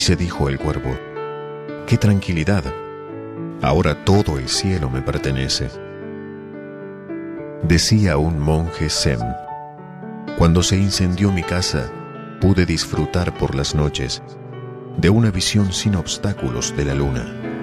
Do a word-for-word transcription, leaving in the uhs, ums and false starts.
Se dijo el cuervo: ¡qué tranquilidad! Ahora todo el cielo me pertenece. Decía un monje zen: cuando se incendió mi casa, pude disfrutar por las noches de una visión sin obstáculos de la luna.